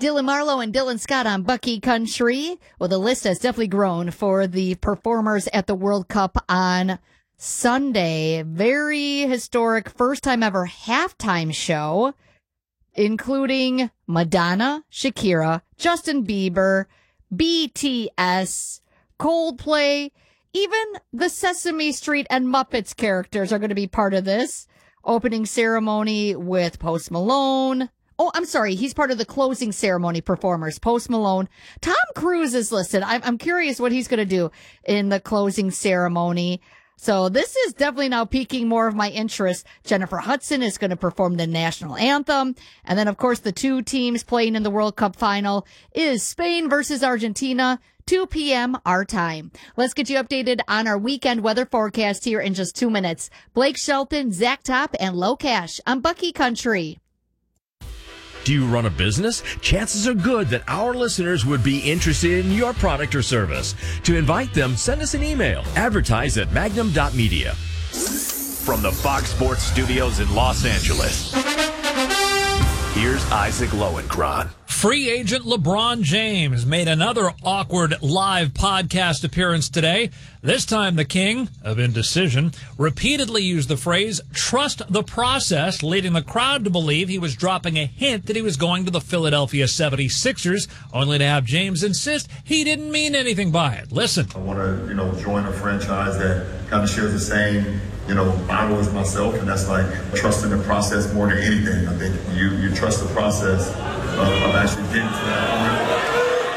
Dylan Marlowe and Dylan Scott on Bucky Country. Well, the list has definitely grown for the performers at the World Cup on Sunday. Very historic, first time ever halftime show, including Madonna, Shakira, Justin Bieber, BTS, Coldplay, even the Sesame Street and Muppets characters are going to be part of this. Opening ceremony with Post Malone. Oh, I'm sorry. He's part of the closing ceremony performers. Post Malone. Tom Cruise is listed. I'm curious what he's going to do in the closing ceremony. So this is definitely now piquing more of my interest. Jennifer Hudson is going to perform the national anthem. And then, of course, the two teams playing in the World Cup final is Spain versus Argentina, 2 p.m. our time. Let's get you updated on our weekend weather forecast here in just 2 minutes. Blake Shelton, Zach Top, and Low Cash on Bucky Country. Do you run a business? Chances are good that our listeners would be interested in your product or service. To invite them, send us an email. Advertise at magnum.media. From the Fox Sports Studios in Los Angeles, here's Isaac Lowenkron. Free agent LeBron James made another awkward live podcast appearance today. This time the king of indecision repeatedly used the phrase, trust the process, leading the crowd to believe he was dropping a hint that he was going to the Philadelphia 76ers, only to have James insist he didn't mean anything by it. Listen. I want to, join a franchise that kind of shares the same, Bible as myself, and that's like trusting the process more than anything. I think you trust the process of actually getting to that point.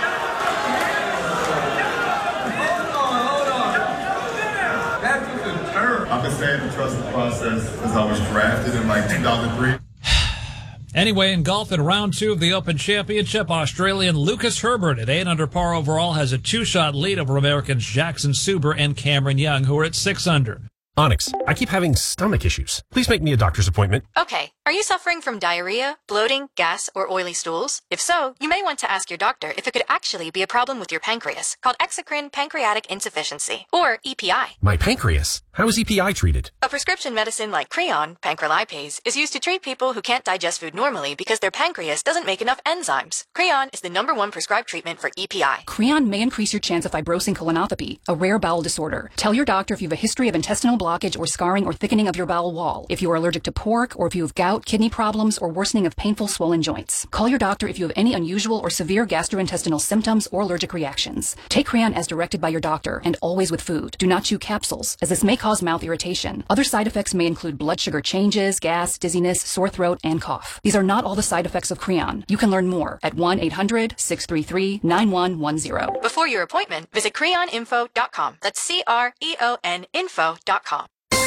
I've been saying to trust the process since I was drafted in 2003. Anyway, in golf in round 2 of the Open Championship, Australian Lucas Herbert at 8 under par overall has a 2-shot lead over Americans Jackson Suber and Cameron Young, who are at 6 under. Onyx, I keep having stomach issues. Please make me a doctor's appointment. Okay. Are you suffering from diarrhea, bloating, gas, or oily stools? If so, you may want to ask your doctor if it could actually be a problem with your pancreas, called exocrine pancreatic insufficiency, or EPI. My pancreas? How is EPI treated? A prescription medicine like Creon, pancrelipase, is used to treat people who can't digest food normally because their pancreas doesn't make enough enzymes. Creon is the #1 prescribed treatment for EPI. Creon may increase your chance of fibrosing colonopathy, a rare bowel disorder. Tell your doctor if you have a history of intestinal blockage or scarring or thickening of your bowel wall, if you are allergic to pork, or if you have gout, kidney problems, or worsening of painful swollen joints. Call your doctor if you have any unusual or severe gastrointestinal symptoms or allergic reactions. Take Creon as directed by your doctor and always with food. Do not chew capsules, as this may cause mouth irritation. Other side effects may include blood sugar changes, gas, dizziness, sore throat, and cough. These are not all the side effects of Creon. You can learn more at 1-800-633-9110. Before your appointment, visit creoninfo.com. That's CREON info.com.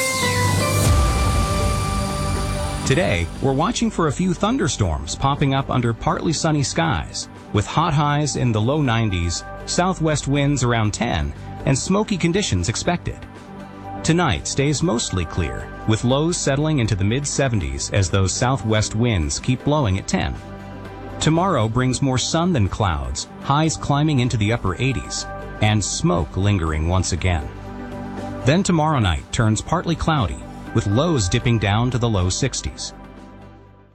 Today, we're watching for a few thunderstorms popping up under partly sunny skies, with hot highs in the low 90s, southwest winds around 10, and smoky conditions expected. Tonight stays mostly clear, with lows settling into the mid-70s as those southwest winds keep blowing at 10. Tomorrow brings more sun than clouds, highs climbing into the upper 80s, and smoke lingering once again. Then tomorrow night turns partly cloudy, with lows dipping down to the low 60s.